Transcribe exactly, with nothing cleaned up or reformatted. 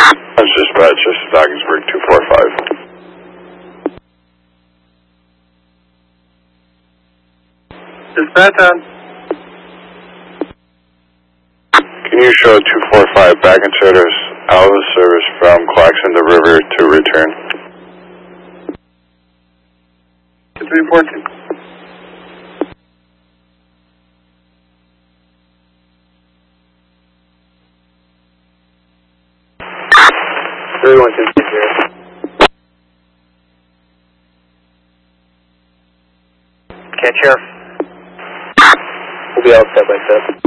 That's dispatch, this is Ogdensburg two four five. Dispatch on. Can you show two four five back in service, out of service from Claxon to River to return? three fourteen. three one two zero. Can't sheriff. We'll be out step by step.